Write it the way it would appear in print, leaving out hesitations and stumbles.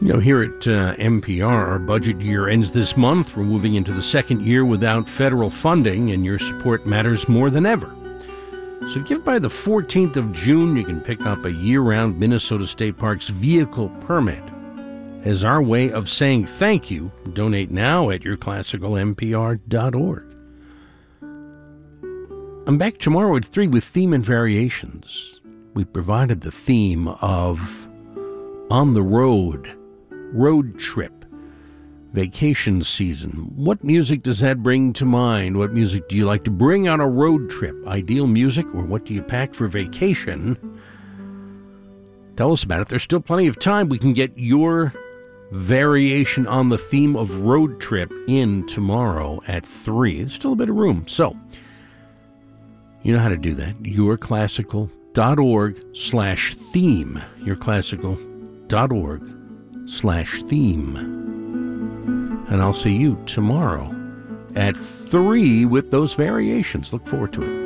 Here at NPR, our budget year ends this month. We're moving into the second year without federal funding, and your support matters more than ever. So give by the 14th of June. You can pick up a year-round Minnesota State Parks vehicle permit as our way of saying thank you. Donate now at yourclassicalnpr.org. I'm back tomorrow at 3 with Theme and Variations. We provided the theme of On the Road, road trip, vacation season. What music does that bring to mind? What music do you like to bring on a road trip? Ideal music, or what do you pack for vacation? Tell us about it. There's still plenty of time. We can get your variation on the theme of road trip in tomorrow at 3. There's still a bit of room. So, you know how to do that. yourclassical.org/theme. yourclassical.org/theme. And I'll see you tomorrow at 3 with those variations. Look forward to it.